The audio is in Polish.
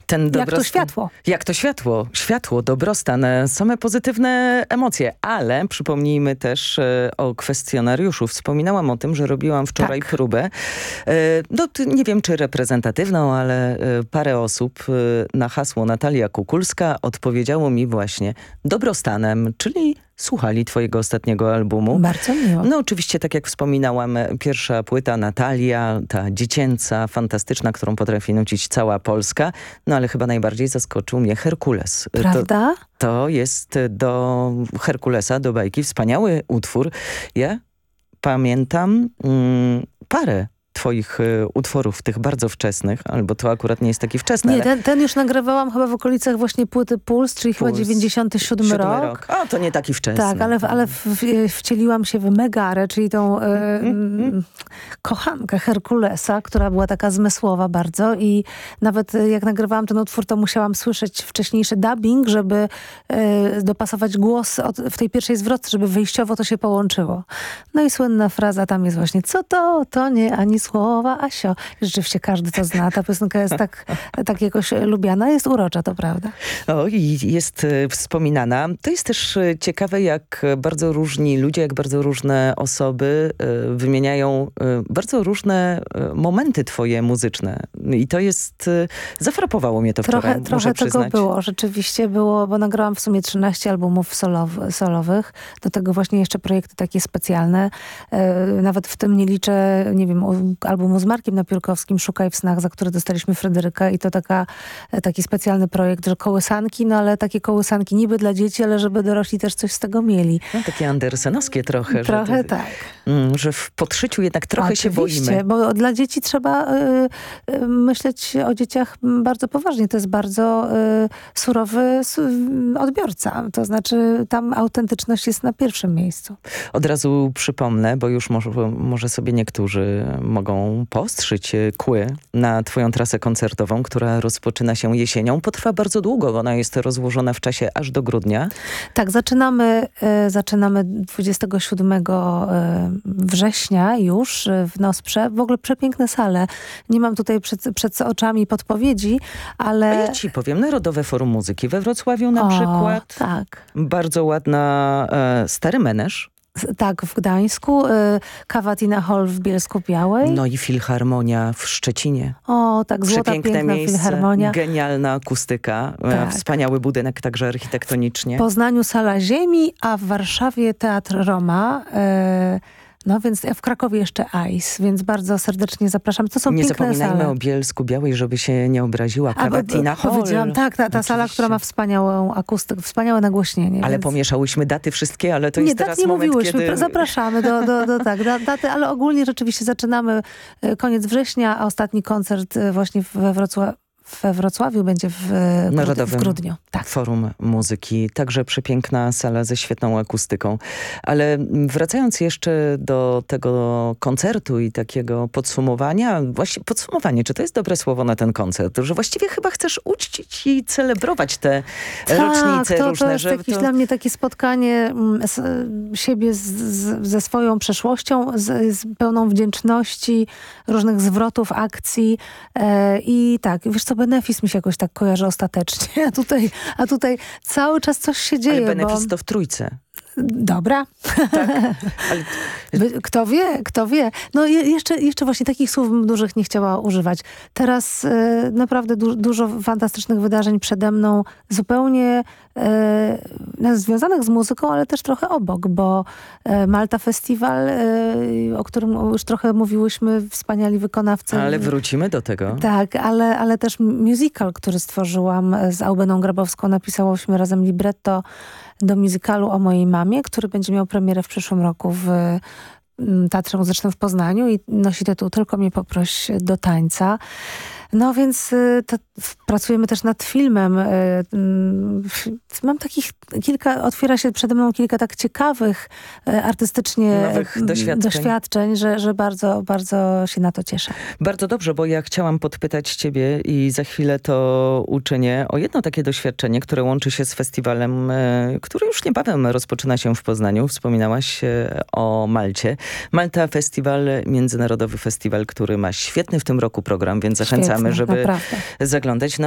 Ten Jak to światło. Jak to światło. Światło, dobrostan, same pozytywne emocje. Ale przypomnijmy też o kwestionariuszu. Wspominałam o tym, że robiłam wczoraj próbę. No, nie wiem, czy reprezentatywną, ale parę osób na hasło Natalia Kukulska odpowiedziało mi właśnie dobrostanem, czyli słuchali twojego ostatniego albumu. Bardzo miło. No oczywiście, tak jak wspominałam, pierwsza płyta Natalia, ta dziecięca, fantastyczna, którą potrafi nucić cała Polska. No ale chyba najbardziej zaskoczył mnie Herkules. Prawda? To jest do Herkulesa, do bajki, wspaniały utwór. Ja pamiętam parę twoich utworów, tych bardzo wczesnych, albo to akurat nie jest taki wczesny. Nie, ale... ten już nagrywałam chyba w okolicach właśnie płyty Puls, czyli chyba 97 rok. O, to nie taki wczesny. Tak, ale wcieliłam się w Megarę, czyli tą kochankę Herkulesa, która była taka zmysłowa bardzo i nawet jak nagrywałam ten utwór, to musiałam słyszeć wcześniejszy dubbing, żeby dopasować głos w tej pierwszej zwrotce, żeby wyjściowo to się połączyło. No i słynna fraza tam jest właśnie, co to nie ani słowa, Asio. Rzeczywiście każdy to zna. Ta piosenka jest tak jakoś lubiana. Jest urocza, to prawda. O, i jest wspominana. To jest też ciekawe, jak bardzo różni ludzie, jak bardzo różne osoby wymieniają bardzo różne momenty twoje muzyczne. I to jest... Zafrapowało mnie to wczoraj, muszę przyznać. Tego było. Rzeczywiście było, bo nagrałam w sumie 13 albumów solowych. Do tego właśnie jeszcze projekty takie specjalne. Nawet w tym nie liczę, nie wiem, albumu z Markiem Napiórkowskim Szukaj w snach, za który dostaliśmy Fryderyka i to taki specjalny projekt, że kołysanki, no ale takie kołysanki niby dla dzieci, ale żeby dorośli też coś z tego mieli. No, takie andersenowskie trochę. Trochę tak. Że w podszyciu jednak trochę się boimy. Bo dla dzieci trzeba myśleć o dzieciach bardzo poważnie. To jest bardzo surowy odbiorca. To znaczy tam autentyczność jest na pierwszym miejscu. Od razu przypomnę, bo już może sobie niektórzy mogą poostrzyć kły na twoją trasę koncertową, która rozpoczyna się jesienią. Potrwa bardzo długo, bo ona jest rozłożona w czasie aż do grudnia. Tak, zaczynamy 27 września już w Nosprze. W ogóle przepiękne sale. Nie mam tutaj przed oczami podpowiedzi, ale... Ja ci powiem, Narodowe Forum Muzyki we Wrocławiu na przykład. Tak. Bardzo ładna Stary Menesz. Tak, w Gdańsku, Cavatina Hall w Bielsku-Białej. No i Filharmonia w Szczecinie. O, tak, złota, piękna miejsce, Filharmonia. Genialna akustyka, tak. Wspaniały budynek, także architektonicznie. W Poznaniu Sala Ziemi, a w Warszawie Teatr Roma. No więc w Krakowie jeszcze Ice, więc bardzo serdecznie zapraszam. To są nie piękne zapominajmy sale. o Bielsku-Białej, żeby się nie obraziła. Cavatina Hall. Powiedziałam, tak, ta sala, która ma wspaniałą akustykę, wspaniałe nagłośnienie. Ale więc... pomieszałyśmy daty wszystkie, ale to jest teraz nie moment, mówiłyśmy. kiedy... Zapraszamy do daty, ale ogólnie rzeczywiście koniec września, a ostatni koncert właśnie we Wrocławiu będzie w grudniu. Tak. Forum Muzyki. Także przepiękna sala ze świetną akustyką. Ale wracając jeszcze do tego koncertu i takiego podsumowania, właśnie podsumowanie, czy to jest dobre słowo na ten koncert? Że właściwie chyba chcesz uczcić i celebrować te rocznice różne. To jest dla mnie takie spotkanie siebie ze swoją przeszłością, z pełną wdzięczności, różnych zwrotów, akcji i tak, wiesz co, benefis mi się jakoś tak kojarzy ostatecznie, a tutaj cały czas coś się dzieje. Ale benefis to w trójce. Dobra. Tak, ale... Kto wie. No jeszcze właśnie takich słów bym dużych nie chciała używać. Teraz naprawdę dużo fantastycznych wydarzeń przede mną, zupełnie związanych z muzyką, ale też trochę obok, bo Malta Festiwal, o którym już trochę mówiłyśmy, wspaniali wykonawcy. Ale wrócimy do tego. Tak, ale też musical, który stworzyłam z Aubeną Grabowską. Napisałyśmy razem libretto do musicalu o mojej mamie, który będzie miał premierę w przyszłym roku w Teatrze Muzycznym w Poznaniu i nosi tytuł Tylko mnie poproś do tańca. No więc pracujemy też nad filmem. Mam takich otwiera się przede mną kilka tak ciekawych artystycznie nowych doświadczeń, że bardzo, bardzo się na to cieszę. Bardzo dobrze, bo ja chciałam podpytać ciebie i za chwilę to uczynię o jedno takie doświadczenie, które łączy się z festiwalem, który już niebawem rozpoczyna się w Poznaniu. Wspominałaś o Malcie. Malta Festiwal, międzynarodowy festiwal, który ma świetny w tym roku program, więc zachęcamy, żeby zaglądać.